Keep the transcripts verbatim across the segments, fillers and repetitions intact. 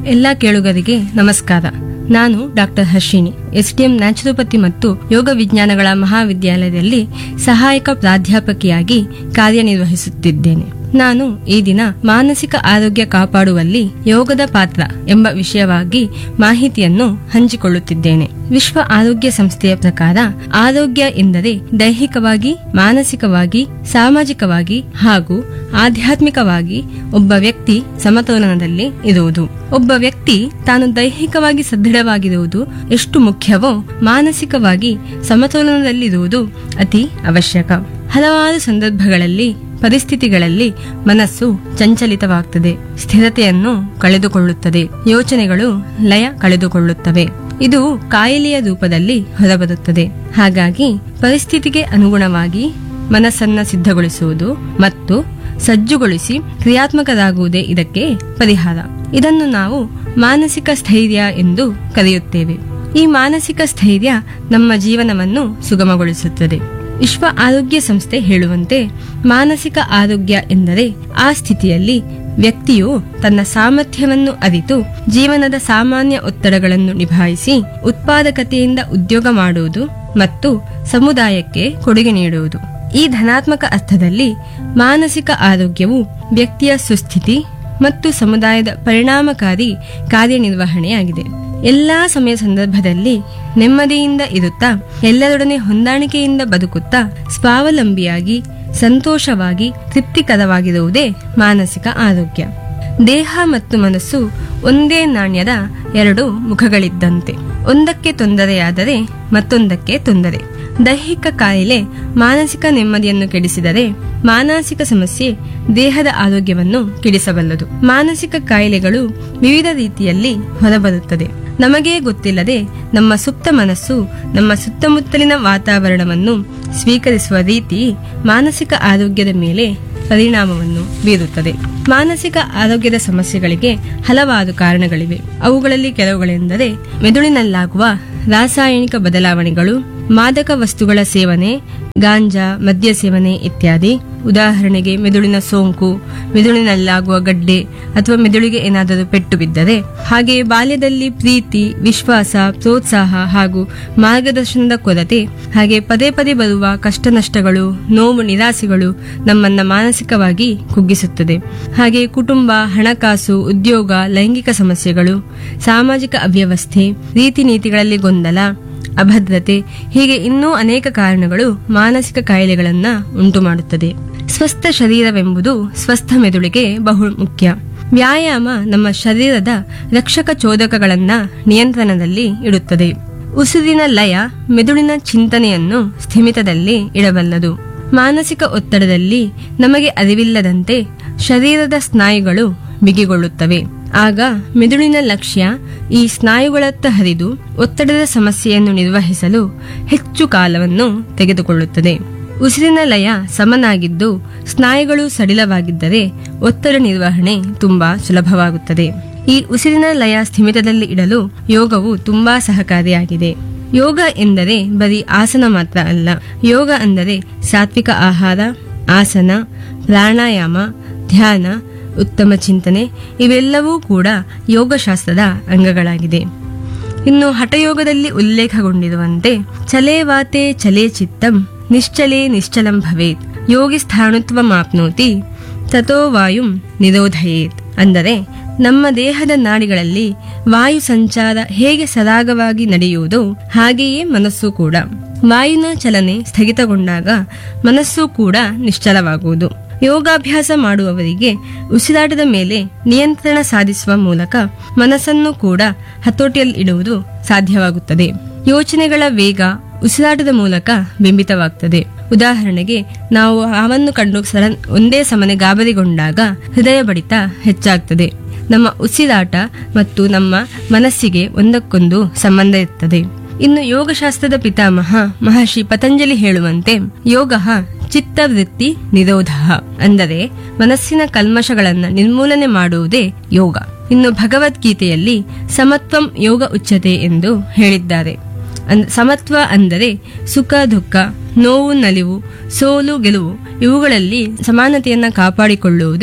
ಎಲ್ಲ ಕೇಳುಗರಿಗೆ ನಮಸ್ಕಾರ. ನಾನು ಡಾಕ್ಟರ್ ಹರ್ಷಿಣಿ, ಎಸ್ಡಿಎಂ ನ್ಯಾಚುರೋಪತಿ ಮತ್ತು ಯೋಗ ವಿಜ್ಞಾನಗಳ ಮಹಾವಿದ್ಯಾಲಯದಲ್ಲಿ ಸಹಾಯಕ ಪ್ರಾಧ್ಯಾಪಕಿಯಾಗಿ ಕಾರ್ಯನಿರ್ವಹಿಸುತ್ತಿದ್ದೇನೆ. ನಾನು ಈ ದಿನ ಮಾನಸಿಕ ಆರೋಗ್ಯ ಕಾಪಾಡುವಲ್ಲಿ ಯೋಗದ ಪಾತ್ರ ಎಂಬ ವಿಷಯವಾಗಿ ಮಾಹಿತಿಯನ್ನು ಹಂಚಿಕೊಳ್ಳುತ್ತಿದ್ದೇನೆ. ವಿಶ್ವ ಆರೋಗ್ಯ ಸಂಸ್ಥೆಯ ಪ್ರಕಾರ ಆರೋಗ್ಯ ಎಂದರೆ ದೈಹಿಕವಾಗಿ, ಮಾನಸಿಕವಾಗಿ, ಸಾಮಾಜಿಕವಾಗಿ ಹಾಗೂ ಆಧ್ಯಾತ್ಮಿಕವಾಗಿ ಒಬ್ಬ ವ್ಯಕ್ತಿ ಸಮತೋಲನದಲ್ಲಿ ಇರುವುದು. ಒಬ್ಬ ವ್ಯಕ್ತಿ ತಾನು ದೈಹಿಕವಾಗಿ ಸದೃಢವಾಗಿರುವುದು ಎಷ್ಟು ಮುಖ್ಯವೋ ಮಾನಸಿಕವಾಗಿ ಸಮತೋಲನದಲ್ಲಿರುವುದು ಅತಿ ಅವಶ್ಯಕ. ಹಲವಾರು ಸಂದರ್ಭಗಳಲ್ಲಿ ಪರಿಸ್ಥಿತಿಗಳಲ್ಲಿ ಮನಸ್ಸು ಚಂಚಲಿತವಾಗುತ್ತದೆ, ಸ್ಥಿರತೆಯನ್ನು ಕಳೆದುಕೊಳ್ಳುತ್ತದೆ, ಯೋಚನೆಗಳು ಲಯ ಕಳೆದುಕೊಳ್ಳುತ್ತವೆ. ಇದು ಕಾಯಿಲೆಯ ರೂಪದಲ್ಲಿ ಹೊರಬರುತ್ತದೆ. ಹಾಗಾಗಿ ಪರಿಸ್ಥಿತಿಗೆ ಅನುಗುಣವಾಗಿ ಮನಸ್ಸನ್ನ ಸಿದ್ಧಗೊಳಿಸುವುದು ಮತ್ತು ಸಜ್ಜುಗೊಳಿಸಿ ಕ್ರಿಯಾತ್ಮಕರಾಗುವುದೇ ಇದಕ್ಕೆ ಪರಿಹಾರ. ಇದನ್ನು ನಾವು ಮಾನಸಿಕ ಸ್ಥೈರ್ಯ ಎಂದು ಕರೆಯುತ್ತೇವೆ. ಈ ಮಾನಸಿಕ ಸ್ಥೈರ್ಯ ನಮ್ಮ ಜೀವನವನ್ನು ಸುಗಮಗೊಳಿಸುತ್ತದೆ. ವಿಶ್ವ ಆರೋಗ್ಯ ಸಂಸ್ಥೆ ಹೇಳುವಂತೆ ಮಾನಸಿಕ ಆರೋಗ್ಯ ಎಂದರೆ ಆ ಸ್ಥಿತಿಯಲ್ಲಿ ವ್ಯಕ್ತಿಯು ತನ್ನ ಸಾಮರ್ಥ್ಯವನ್ನು ಅರಿತು ಜೀವನದ ಸಾಮಾನ್ಯ ಒತ್ತಡಗಳನ್ನು ನಿಭಾಯಿಸಿ ಉತ್ಪಾದಕತೆಯಿಂದ ಉದ್ಯೋಗ ಮಾಡುವುದು ಮತ್ತು ಸಮುದಾಯಕ್ಕೆ ಕೊಡುಗೆ ನೀಡುವುದು. ಈ ಧನಾತ್ಮಕ ಅರ್ಥದಲ್ಲಿ ಮಾನಸಿಕ ಆರೋಗ್ಯವು ವ್ಯಕ್ತಿಯ ಸುಸ್ಥಿತಿ ಮತ್ತು ಸಮುದಾಯದ ಪರಿಣಾಮಕಾರಿ ಕಾರ್ಯನಿರ್ವಹಣೆಯಾಗಿದೆ. ಎಲ್ಲಾ ಸಮಯ ಸಂದರ್ಭದಲ್ಲಿ ನೆಮ್ಮದಿಯಿಂದ ಇರುತ್ತಾ ಎಲ್ಲರೊಡನೆ ಹೊಂದಾಣಿಕೆಯಿಂದ ಬದುಕುತ್ತಾ ಸ್ವಾವಲಂಬಿಯಾಗಿ ಸಂತೋಷವಾಗಿ ತೃಪ್ತಿಕರವಾಗಿರುವುದೇ ಮಾನಸಿಕ ಆರೋಗ್ಯ. ದೇಹ ಮತ್ತು ಮನಸ್ಸು ಒಂದೇ ನಾಣ್ಯದ ಎರಡು ಮುಖಗಳಿದ್ದಂತೆ. ಒಂದಕ್ಕೆ ತೊಂದರೆಯಾದರೆ ಮತ್ತೊಂದಕ್ಕೆ ತೊಂದರೆ. ದೈಹಿಕ ಕಾಯಿಲೆ ಮಾನಸಿಕ ನೆಮ್ಮದಿಯನ್ನು ಕೆಡಿಸಿದರೆ ಮಾನಸಿಕ ಸಮಸ್ಯೆ ದೇಹದ ಆರೋಗ್ಯವನ್ನು ಕೆಡಿಸಬಲ್ಲದು. ಮಾನಸಿಕ ಕಾಯಿಲೆಗಳು ವಿವಿಧ ರೀತಿಯಲ್ಲಿ ಹೊರಬರುತ್ತದೆ. ನಮಗೇ ಗೊತ್ತಿಲ್ಲದೆ ನಮ್ಮ ಸುಪ್ತ ಮನಸ್ಸು ನಮ್ಮ ಸುತ್ತಮುತ್ತಲಿನ ವಾತಾವರಣವನ್ನು ಸ್ವೀಕರಿಸುವ ರೀತಿ ಮಾನಸಿಕ ಆರೋಗ್ಯದ ಮೇಲೆ ಪರಿಣಾಮವನ್ನು ಬೀರುತ್ತದೆ. ಮಾನಸಿಕ ಆರೋಗ್ಯದ ಸಮಸ್ಯೆಗಳಿಗೆ ಹಲವಾರು ಕಾರಣಗಳಿವೆ. ಅವುಗಳಲ್ಲಿ ಕೆಲವುಗಳೆಂದರೆ ಮೆದುಳಿನಲ್ಲಾಗುವ ರಾಸಾಯನಿಕ ಬದಲಾವಣೆಗಳು, ಮಾದಕ ವಸ್ತುಗಳ ಸೇವನೆ, ಗಾಂಜಾ, ಮದ್ಯ ಸೇವನೆ ಇತ್ಯಾದಿ. ಉದಾಹರಣೆಗೆ ಮೆದುಳಿನ ಸೋಂಕು, ಮೆದುಳಿನಲ್ಲಾಗುವ ಗಡ್ಡೆ ಅಥವಾ ಮೆದುಳಿಗೆ ಏನಾದರೂ ಪೆಟ್ಟು ಬಿದ್ದರೆ, ಹಾಗೆಯೇ ಬಾಲ್ಯದಲ್ಲಿ ಪ್ರೀತಿ, ವಿಶ್ವಾಸ, ಪ್ರೋತ್ಸಾಹ ಹಾಗೂ ಮಾರ್ಗದರ್ಶನದ ಕೊರತೆ, ಹಾಗೆ ಪದೇ ಪದೇ ಬರುವ ಕಷ್ಟ ನಷ್ಟಗಳು, ನೋವು, ನಿರಾಸೆಗಳು ನಮ್ಮನ್ನ ಮಾನಸಿಕವಾಗಿ ಕುಗ್ಗಿಸುತ್ತದೆ. ಹಾಗೆ ಕುಟುಂಬ, ಹಣಕಾಸು, ಉದ್ಯೋಗ, ಲೈಂಗಿಕ ಸಮಸ್ಯೆಗಳು, ಸಾಮಾಜಿಕ ಅವ್ಯವಸ್ಥೆ, ರೀತಿ ನೀತಿಗಳಲ್ಲಿ ಗೊಂದಲ, ಅಭದ್ರತೆ, ಹೀಗೆ ಇನ್ನೂ ಅನೇಕ ಕಾರಣಗಳು ಮಾನಸಿಕ ಕಾಯಿಲೆಗಳನ್ನ ಉಂಟು ಮಾಡುತ್ತದೆ. ಸ್ವಸ್ಥ ಶರೀರವೆಂಬುದು ಸ್ವಸ್ಥ ಮೆದುಳಿಗೆ ಬಹು ಮುಖ್ಯ. ವ್ಯಾಯಾಮ ನಮ್ಮ ಶರೀರದ ರಕ್ಷಕ ಚೋದಕಗಳನ್ನ ನಿಯಂತ್ರಣದಲ್ಲಿ ಇಡುತ್ತದೆ. ಉಸಿರಿನ ಲಯ ಮೆದುಳಿನ ಚಿಂತನೆಯನ್ನು ಸ್ಥಿಮಿತದಲ್ಲಿ ಇಡಬಲ್ಲದು. ಮಾನಸಿಕ ಒತ್ತಡದಲ್ಲಿ ನಮಗೆ ಅರಿವಿಲ್ಲದಂತೆ ಶರೀರದ ಸ್ನಾಯುಗಳು ಬಿಗಿಗೊಳ್ಳುತ್ತವೆ. ಆಗ ಮೆದುಳಿನ ಲಕ್ಷ್ಯ ಈ ಸ್ನಾಯುಗಳತ್ತ ಹರಿದು ಒತ್ತಡದ ಸಮಸ್ಯೆಯನ್ನು ನಿರ್ವಹಿಸಲು ಹೆಚ್ಚು ಕಾಲವನ್ನು ತೆಗೆದುಕೊಳ್ಳುತ್ತದೆ. ಉಸಿರಿನ ಲಯ ಸಮನಾಗಿದ್ದು ಸ್ನಾಯುಗಳು ಸಡಿಲವಾಗಿದ್ದರೆ ಒತ್ತಡ ನಿರ್ವಹಣೆ ತುಂಬಾ ಸುಲಭವಾಗುತ್ತದೆ. ಈ ಉಸಿರಿನ ಲಯ ಸ್ಥಿಮಿತದಲ್ಲಿ ಇಡಲು ಯೋಗವು ತುಂಬಾ ಸಹಕಾರಿಯಾಗಿದೆ. ಯೋಗ ಎಂದರೆ ಬರೀ ಆಸನ ಮಾತ್ರ ಅಲ್ಲ. ಯೋಗ ಅಂದರೆ ಸಾತ್ವಿಕ ಆಹಾರ, ಆಸನ, ಪ್ರಾಣಾಯಾಮ, ಧ್ಯಾನ, ಉತ್ತಮ ಚಿಂತನೆ ಇವೆಲ್ಲವೂ ಕೂಡ ಯೋಗಶಾಸ್ತ್ರದ ಅಂಗಗಳಾಗಿದೆ. ಇನ್ನು ಹಠಯೋಗದಲ್ಲಿ ಉಲ್ಲೇಖಗೊಂಡಿರುವಂತೆ ಚಲೇವಾತೆ ಚಲೇ ಚಿತ್ತಂ ನಿಶ್ಚಲೇ ನಿಶ್ಚಲಂ ಭವೇತ್ ಯೋಗಿ ಸ್ಥಾಣುತ್ವಮಾಪ್ನೋತಿ ತಥೋ ವಾಯುಂ ನಿರೋಧಯೇತ್. ಅಂದರೆ ನಮ್ಮ ದೇಹದ ನಾಡಿಗಳಲ್ಲಿ ವಾಯು ಸಂಚಾರ ಹೇಗೆ ಸರಾಗವಾಗಿ ನಡೆಯುವುದೋ ಹಾಗೆಯೇ ಮನಸ್ಸು ಕೂಡ. ವಾಯುನ ಚಲನೆ ಸ್ಥಗಿತಗೊಂಡಾಗ ಮನಸ್ಸು ಕೂಡ ನಿಶ್ಚಲವಾಗುವುದು. ಯೋಗಾಭ್ಯಾಸ ಮಾಡುವವರಿಗೆ ಉಸಿರಾಟದ ಮೇಲೆ ನಿಯಂತ್ರಣ ಸಾಧಿಸುವ ಮೂಲಕ ಮನಸ್ಸನ್ನು ಕೂಡ ಹತೋಟಿಯಲ್ಲಿ ಇಡುವುದು ಸಾಧ್ಯವಾಗುತ್ತದೆ. ಯೋಚನೆಗಳ ವೇಗ ಉಸಿರಾಟದ ಮೂಲಕ ಬಿಂಬಿತವಾಗುತ್ತದೆ. ಉದಾಹರಣೆಗೆ ನಾವು ಹಾವನ್ನು ಕಂಡು ಸಡನ್ ಒಂದೇ ಸಮನೆ ಗಾಬರಿಗೊಂಡಾಗ ಹೃದಯ ಬಡಿತ ಹೆಚ್ಚಾಗ್ತದೆ. ನಮ್ಮ ಉಸಿರಾಟ ಮತ್ತು ನಮ್ಮ ಮನಸ್ಸಿಗೆ ಒಂದಕ್ಕೊಂದು ಸಂಬಂಧ ಇರುತ್ತದೆ. ಇನ್ನು ಯೋಗಶಾಸ್ತ್ರದ ಪಿತಾಮಹ ಮಹರ್ಷಿ ಪತಂಜಲಿ ಹೇಳುವಂತೆ ಯೋಗ ಚಿತ್ತವೃತ್ತಿ ನಿರೋಧ, ಅಂದರೆ ಮನಸ್ಸಿನ ಕಲ್ಮಶಗಳನ್ನು ನಿರ್ಮೂಲನೆ ಮಾಡುವುದೇ ಯೋಗ. ಇನ್ನು ಭಗವದ್ಗೀತೆಯಲ್ಲಿ ಸಮತ್ವಂ ಯೋಗ ಉಚ್ಯತೆ ಎಂದು ಹೇಳಿದ್ದಾರೆ. ಸಮತ್ವ ಅಂದರೆ ಸುಖ ದುಃಖ, ನೋವು ನಲಿವು, ಸೋಲು ಗೆಲುವು ಇವುಗಳಲ್ಲಿ ಸಮಾನತೆಯನ್ನ ಕಾಪಾಡಿಕೊಳ್ಳುವುದೇ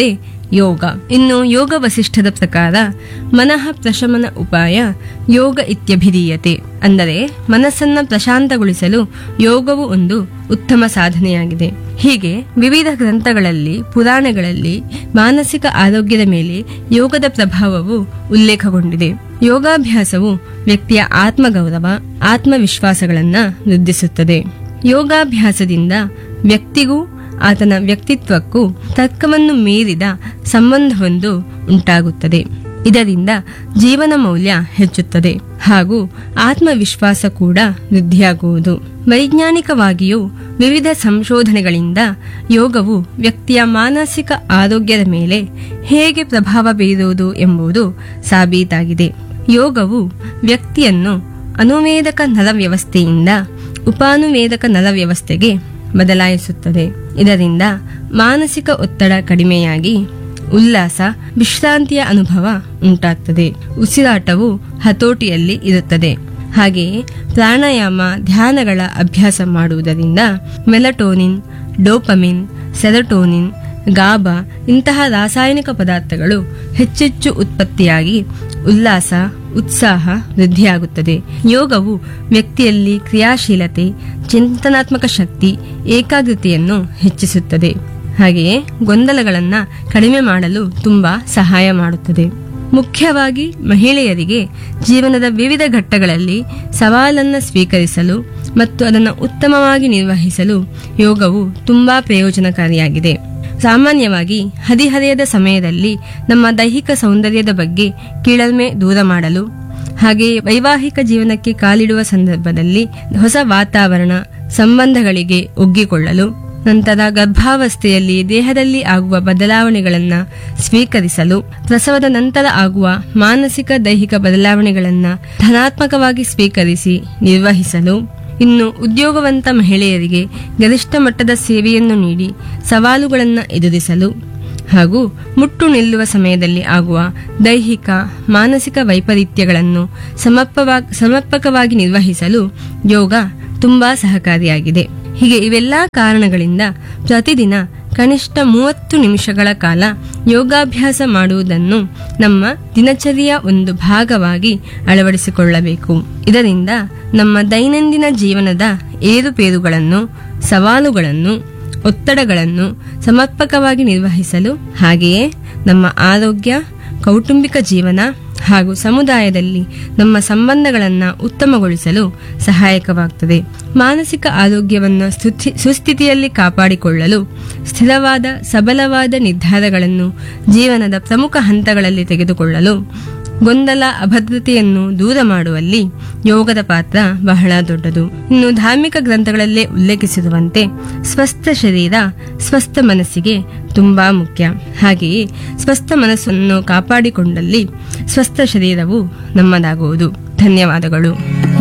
ಯೋಗ. ಇನ್ನು ಯೋಗ ವಸಿಷ್ಠದ ಪ್ರಕಾರ ಮನಃ ಪ್ರಶಮನ ಉಪಾಯ ಯೋಗ ಇತ್ಯಭಿಧೀಯತೆ. ಅಂದರೆ ಮನಸ್ಸನ್ನ ಪ್ರಶಾಂತಗೊಳಿಸಲು ಯೋಗವು ಒಂದು ಉತ್ತಮ ಸಾಧನೆಯಾಗಿದೆ. ಹೀಗೆ ವಿವಿಧ ಗ್ರಂಥಗಳಲ್ಲಿ, ಪುರಾಣಗಳಲ್ಲಿ ಮಾನಸಿಕ ಆರೋಗ್ಯದ ಮೇಲೆ ಯೋಗದ ಪ್ರಭಾವವು ಉಲ್ಲೇಖಗೊಂಡಿದೆ. ಯೋಗಾಭ್ಯಾಸವು ವ್ಯಕ್ತಿಯ ಆತ್ಮಗೌರವ, ಆತ್ಮವಿಶ್ವಾಸಗಳನ್ನು ವೃದ್ಧಿಸುತ್ತದೆ. ಯೋಗಾಭ್ಯಾಸದಿಂದ ವ್ಯಕ್ತಿಗೂ ಆತನ ವ್ಯಕ್ತಿತ್ವಕ್ಕೂ ತರ್ಕವನ್ನು ಮೀರಿದ ಸಂಬಂಧವೊಂದು ಉಂಟಾಗುತ್ತದೆ. ಇದರಿಂದ ಜೀವನ ಮೌಲ್ಯ ಹೆಚ್ಚುತ್ತದೆ ಹಾಗೂ ಆತ್ಮವಿಶ್ವಾಸ ಕೂಡ ವೃದ್ಧಿಯಾಗುವುದು. ವೈಜ್ಞಾನಿಕವಾಗಿಯೂ ವಿವಿಧ ಸಂಶೋಧನೆಗಳಿಂದ ಯೋಗವು ವ್ಯಕ್ತಿಯ ಮಾನಸಿಕ ಆರೋಗ್ಯದ ಮೇಲೆ ಹೇಗೆ ಪ್ರಭಾವ ಬೀರುವುದು ಎಂಬುದು ಸಾಬೀತಾಗಿದೆ. ಯೋಗವು ವ್ಯಕ್ತಿಯನ್ನು ಅನುವೇದಕ ನರವ್ಯವಸ್ಥೆಯಿಂದ ಉಪಾನುವೇದಕ ನರವ್ಯವಸ್ಥೆಗೆ ಬದಲಾಯಿಸುತ್ತದೆ. ಇದರಿಂದ ಮಾನಸಿಕ ಒತ್ತಡ ಕಡಿಮೆಯಾಗಿ ಉಲ್ಲಾಸ, ವಿಶ್ರಾಂತಿಯ ಅನುಭವ ಉಂಟಾಗ್ತದೆ. ಉಸಿರಾಟವು ಹತೋಟಿಯಲ್ಲಿ ಇರುತ್ತದೆ. ಹಾಗೆಯೇ ಪ್ರಾಣಾಯಾಮ, ಧ್ಯಾನಗಳ ಅಭ್ಯಾಸ ಮಾಡುವುದರಿಂದ ಮೆಲಟೋನಿನ್, ಡೋಪಮಿನ್, ಸೆರೋಟೋನಿನ್, ಗಾಬಾ ಇಂತಹ ರಾಸಾಯನಿಕ ಪದಾರ್ಥಗಳು ಹೆಚ್ಚೆಚ್ಚು ಉತ್ಪತ್ತಿಯಾಗಿ ಉಲ್ಲಾಸ, ಉತ್ಸಾಹ ವೃದ್ಧಿಯಾಗುತ್ತದೆ. ಯೋಗವು ವ್ಯಕ್ತಿಯಲ್ಲಿ ಕ್ರಿಯಾಶೀಲತೆ, ಚಿಂತನಾತ್ಮಕ ಶಕ್ತಿ, ಏಕಾಗ್ರತೆಯನ್ನು ಹೆಚ್ಚಿಸುತ್ತದೆ. ಹಾಗೆಯೇ ಗೊಂದಲಗಳನ್ನು ಕಡಿಮೆ ಮಾಡಲು ತುಂಬಾ ಸಹಾಯ ಮಾಡುತ್ತದೆ. ಮುಖ್ಯವಾಗಿ ಮಹಿಳೆಯರಿಗೆ ಜೀವನದ ವಿವಿಧ ಘಟ್ಟಗಳಲ್ಲಿ ಸವಾಲನ್ನು ಸ್ವೀಕರಿಸಲು ಮತ್ತು ಅದನ್ನು ಉತ್ತಮವಾಗಿ ನಿರ್ವಹಿಸಲು ಯೋಗವು ತುಂಬಾ ಪ್ರಯೋಜನಕಾರಿಯಾಗಿದೆ. ಸಾಮಾನ್ಯವಾಗಿ ಹದಿಹರೆಯದ ಸಮಯದಲ್ಲಿ ನಮ್ಮ ದೈಹಿಕ ಸೌಂದರ್ಯದ ಬಗ್ಗೆ ಕೀಳರಿಮೆ ದೂರ ಮಾಡಲು, ಹಾಗೆಯೇ ವೈವಾಹಿಕ ಜೀವನಕ್ಕೆ ಕಾಲಿಡುವ ಸಂದರ್ಭದಲ್ಲಿ ಹೊಸ ವಾತಾವರಣ, ಸಂಬಂಧಗಳಿಗೆ ಒಗ್ಗಿಕೊಳ್ಳಲು, ನಂತರ ಗರ್ಭಾವಸ್ಥೆಯಲ್ಲಿ ದೇಹದಲ್ಲಿ ಆಗುವ ಬದಲಾವಣೆಗಳನ್ನು ಸ್ವೀಕರಿಸಲು, ಪ್ರಸವದ ನಂತರ ಆಗುವ ಮಾನಸಿಕ ದೈಹಿಕ ಬದಲಾವಣೆಗಳನ್ನು ಧನಾತ್ಮಕವಾಗಿ ಸ್ವೀಕರಿಸಿ ನಿರ್ವಹಿಸಲು, ಇನ್ನು ಉದ್ಯೋಗವಂತ ಮಹಿಳೆಯರಿಗೆ ಗರಿಷ್ಠ ಮಟ್ಟದ ಸೇವೆಯನ್ನು ನೀಡಿ ಸವಾಲುಗಳನ್ನು ಎದುರಿಸಲು ಹಾಗೂ ಮುಟ್ಟು ನಿಲ್ಲುವ ಸಮಯದಲ್ಲಿ ಆಗುವ ದೈಹಿಕ, ಮಾನಸಿಕ ವೈಪರೀತ್ಯಗಳನ್ನು ಸಮರ್ಪವಾಗಿ ಸಮರ್ಪಕವಾಗಿ ನಿರ್ವಹಿಸಲು ಯೋಗ ತುಂಬಾ ಸಹಕಾರಿಯಾಗಿದೆ. ಹೀಗೆ ಇವೆಲ್ಲಾ ಕಾರಣಗಳಿಂದ ಪ್ರತಿದಿನ ಕನಿಷ್ಠ ಮೂವತ್ತು ನಿಮಿಷಗಳ ಕಾಲ ಯೋಗಾಭ್ಯಾಸ ಮಾಡುವುದನ್ನು ನಮ್ಮ ದಿನಚರಿಯ ಒಂದು ಭಾಗವಾಗಿ ಅಳವಡಿಸಿಕೊಳ್ಳಬೇಕು. ಇದರಿಂದ ನಮ್ಮ ದೈನಂದಿನ ಜೀವನದ ಏರುಪೇರುಗಳನ್ನು, ಸವಾಲುಗಳನ್ನು, ಒತ್ತಡಗಳನ್ನು ಸಮರ್ಪಕವಾಗಿ ನಿರ್ವಹಿಸಲು, ಹಾಗೆಯೇ ನಮ್ಮ ಆರೋಗ್ಯ, ಕೌಟುಂಬಿಕ ಜೀವನ ಹಾಗೂ ಸಮುದಾಯದಲ್ಲಿ ನಮ್ಮ ಸಂಬಂಧಗಳನ್ನು ಉತ್ತಮಗೊಳಿಸಲು ಸಹಾಯಕವಾಗುತ್ತದೆ. ಮಾನಸಿಕ ಆರೋಗ್ಯವನ್ನು ಸುಸ್ಥಿತಿಯಲ್ಲಿ ಕಾಪಾಡಿಕೊಳ್ಳಲು ಸ್ಥಿರವಾದ, ಸಬಲವಾದ ನಿರ್ಧಾರಗಳನ್ನು ಜೀವನದ ಪ್ರಮುಖ ಹಂತಗಳಲ್ಲಿ ತೆಗೆದುಕೊಳ್ಳಲು, ಗೊಂದಲ, ಅಭದ್ರತೆಯನ್ನು ದೂರ ಮಾಡುವಲ್ಲಿ ಯೋಗದ ಪಾತ್ರ ಬಹಳ ದೊಡ್ಡದು. ಇನ್ನು ಧಾರ್ಮಿಕ ಗ್ರಂಥಗಳಲ್ಲೇ ಉಲ್ಲೇಖಿಸಿರುವಂತೆ ಸ್ವಸ್ಥ ಶರೀರ ಸ್ವಸ್ಥ ಮನಸ್ಸಿಗೆ ತುಂಬಾ ಮುಖ್ಯ. ಹಾಗೆಯೇ ಸ್ವಸ್ಥ ಮನಸ್ಸನ್ನು ಕಾಪಾಡಿಕೊಂಡಲ್ಲಿ ಸ್ವಸ್ಥ ಶರೀರವು ನಮ್ಮದಾಗುವುದು. ಧನ್ಯವಾದಗಳು.